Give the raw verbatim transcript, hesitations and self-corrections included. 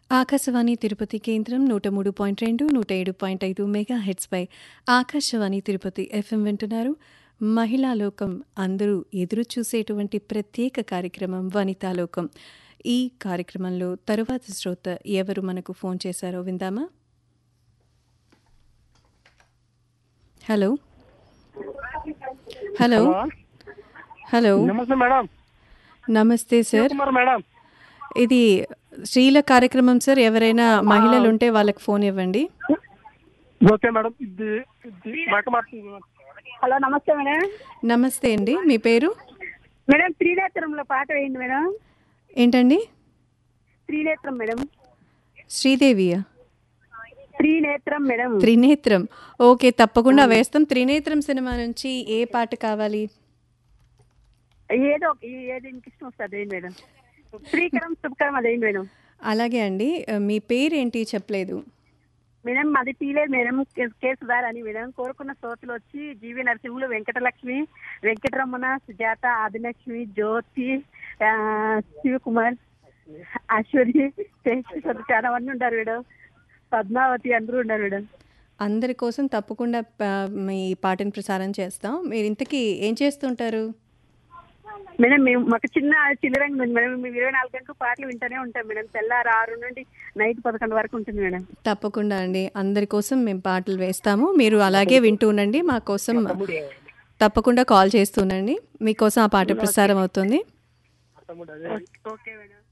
ఆకాశవాణి తిరుపతి కేంద్రం నూట మూడు పాయింట్ రెండు నూట ఏడు పాయింట్ ఐదు మెగా హెడ్స్పై ఆకాశవాణి తిరుపతి ఎఫ్ఎం వింటున్నారు. మహిళా లోకం అందరూ ఎదురు చూసేటువంటి ప్రత్యేక కార్యక్రమం వనితాలోకం. ఈ కార్యక్రమంలో తరువాత శ్రోత ఎవరు మనకు ఫోన్ చేశారో విందామా? హలో హలో హలో నమస్తే మేడం. నమస్తే సార్. కుమార్ మేడం. ఇది స్త్రీల కార్యక్రమం సార్. ఎవరైనా మహిళలు ఉంటే వాళ్ళకి ఫోన్ ఇవ్వండి. Okay madam. ఇది ఇది మాట మాట్లాడుతుంది. హలో, నమస్తే మేడం. నమస్తే అండి, మీ పేరు? మేడం త్రినేత్రంలో పాట వేయండి మేడం. ఏంటండి? త్రినేత్రం మేడం. శ్రీదేవియా? త్రినేత్రం మేడం. త్రినేత్రం. ఓకే, తప్పకుండా వేస్తాం. త్రినేత్రం సినిమా నుంచి ఏ పాట కావాలి? ఏదో ఒక- ఏది మీకు ఇష్టం వస్తుంది వేయండి మేడం. శ్రీకరం శుభకరం అది వేయండి మేడం. అలాగే అండి. మీ పేరేంటి చెప్పలేదు? మేడం మాది పీలేదు మేడం, కేసుదార్ అని మేడం. కోరుకున్న శ్రోతలు వచ్చి జీవి నరసింహులు, వెంకటలక్ష్మి, వెంకటరమణ, సుజాత, ఆదిలక్ష్మి, జ్యోతి, ఆ, శివకుమార్, ఐశ్వర్య, శేషేశ్వరి, చాలా మంది ఉంటారు మేడం. పద్మావతి, అందరూ ఉన్నారు మేడం. అందరి కోసం తప్పకుండా ప- మీ పాటను ప్రసారం చేస్తాం. మీరు ఇంతకీ ఏం చేస్తుంటారు? మేడం మేము మాకు చిన్న చిల్లరంగా ఉంది మేడం. మేము ఇరవై నాలుగు గంటలు పాటలు వింటూనే ఉంటాం మేడం. తెల్లారు ఆరు నుండి నైట్ పదకొండు వరకు ఉంటుంది మేడం. తప్పకుండా అండి, అందరి కోసం మేము పాటలు వేస్తాము. మీరు అలాగే వింటూ ఉండండి. మా కోసం తప్పకుండా కాల్ చేస్తూ ఉండండి. మీకోసం ఆ పాట ప్రసారం అవుతుంది. Okay madam.